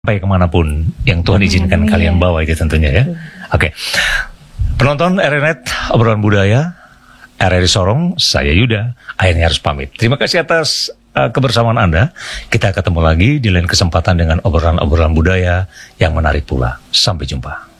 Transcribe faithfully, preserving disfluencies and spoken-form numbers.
sampai kemanapun yang Tuhan izinkan Amin. kalian bawa itu tentunya ya. Oke, penonton R R Net obrolan budaya R R I Sorong, saya Yuda akhirnya harus pamit. Terima kasih atas uh, kebersamaan Anda. Kita ketemu lagi di lain kesempatan dengan obrolan-obrolan budaya yang menarik pula. Sampai jumpa.